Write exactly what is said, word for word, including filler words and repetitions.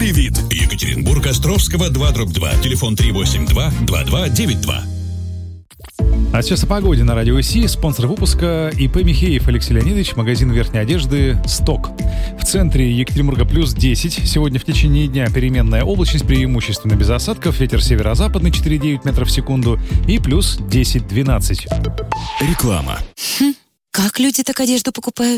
Новый вид. Екатеринбург, Островского, два дробь два. Телефон три восемь два два два девять два. А сейчас о погоде на Радио Си. Спонсор выпуска ИП Михеев Алексей Леонидович, магазин верхней одежды «Сток». В центре Екатеринбурга плюс десять. Сегодня в течение дня переменная облачность, преимущественно без осадков. Ветер северо-западный четыре девять метров в секунду и плюс десять двенадцать. Реклама. Хм, как люди так одежду покупают?